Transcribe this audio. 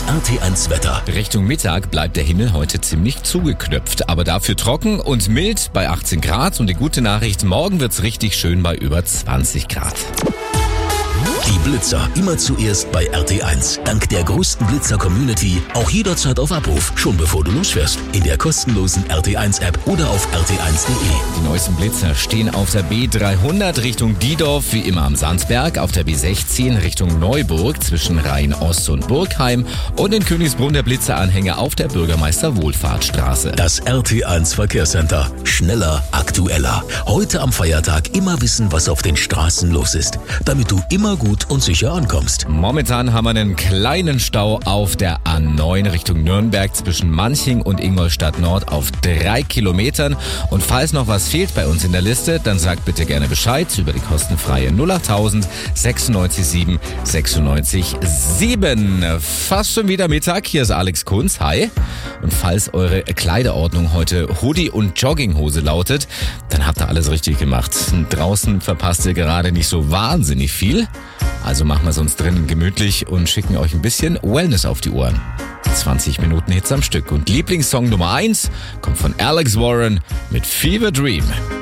Das RT1 Wetter. Richtung Mittag bleibt der Himmel heute ziemlich zugeknöpft, aber dafür trocken und mild bei 18 Grad. Und die gute Nachricht, morgen wird's richtig schön bei über 20 Grad. Die Blitzer immer zuerst bei RT1. Dank der größten Blitzer-Community auch jederzeit auf Abruf, schon bevor du losfährst. In der kostenlosen RT1-App oder auf rt1.de. Die neuesten Blitzer stehen auf der B300 Richtung Diedorf, wie immer am Sandberg, auf der B16 Richtung Neuburg zwischen Rhein-Ost und Burgheim und in Königsbrunn der Blitzeranhänger auf der Bürgermeister-Wohlfahrtstraße. Das RT1 Verkehrscenter. Schneller, aktueller. Heute am Feiertag immer wissen, was auf den Straßen los ist, damit du immer gut und sicher ankommst. Momentan haben wir einen kleinen Stau auf der A9 Richtung Nürnberg zwischen Manching und Ingolstadt Nord auf 3 Kilometern. Und falls noch was fehlt bei uns in der Liste, dann sagt bitte gerne Bescheid über die kostenfreie 08000 96 7 96 7. Fast schon wieder Mittag. Hier ist Alex Kunz. Hi. Und falls eure Kleiderordnung heute Hoodie und Jogginghose lautet, dann habt ihr alles richtig gemacht. Draußen verpasst ihr gerade nicht so wahnsinnig viel. Also machen wir es uns drinnen gemütlich und schicken euch ein bisschen Wellness auf die Ohren. 20 Minuten Hits am Stück. Und Lieblingssong Nummer 1 kommt von Alex Warren mit Fever Dream.